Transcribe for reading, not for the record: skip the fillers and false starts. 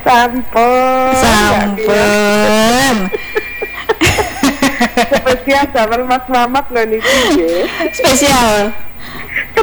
Sampun. Spesial sama Mas Mamat loh nih. Spesial.